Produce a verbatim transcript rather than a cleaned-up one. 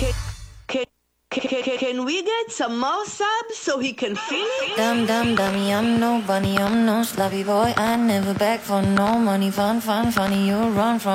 Can, can, can, can we get some more subs so he can feel it? Dumb, dumb, dummy, I'm no bunny, I'm no sloppy boy. I never beg for no money, fun, fun, funny, you run from